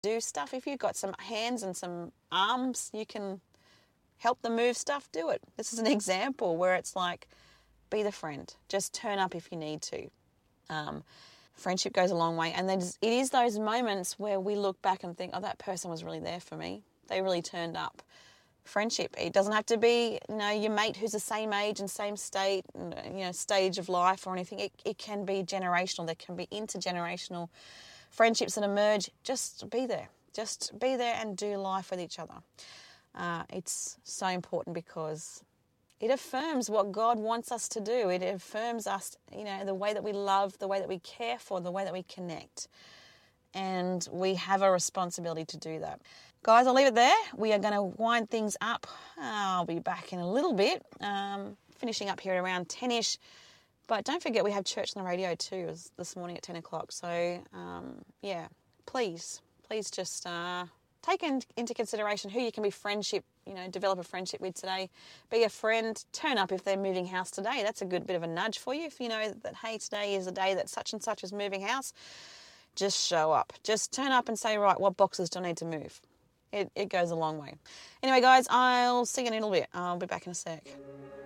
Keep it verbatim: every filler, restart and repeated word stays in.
do stuff. If you've got some hands and some arms, you can help them move stuff, do it. This is an example where it's like, be the friend. Just turn up if you need to. Um, friendship goes a long way. And then it is those moments where we look back and think, oh, that person was really there for me. They really turned up. Friendship, it doesn't have to be, you know, your mate who's the same age and same state, you know, stage of life or anything. It, it can be generational. There can be intergenerational friendships that emerge. Just be there. Just be there and do life with each other. Uh, it's so important because it affirms what God wants us to do. It affirms us, you know, the way that we love, the way that we care for, the way that we connect. And we have a responsibility to do that. Guys, I'll leave it there. We are going to wind things up. I'll be back in a little bit, um, finishing up here at around ten-ish. But don't forget we have church on the radio too this morning at ten o'clock. So, um, yeah, please, please just uh, take in, into consideration who you can be friendship, you know, develop a friendship with today. Be a friend. Turn up if they're moving house today. That's a good bit of a nudge for you. If you know that, hey, today is a day that such and such is moving house, just show up. Just turn up and say, right, what boxes do I need to move? It, it goes a long way. Anyway, guys, I'll see you in a little bit. I'll be back in a sec.